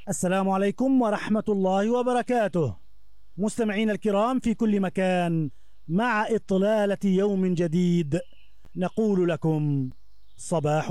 السلام عليكم ورحمة الله وبركاته. مستمعين الكرام في كل مكان، مع إطلالة يوم جديد نقول لكم صباح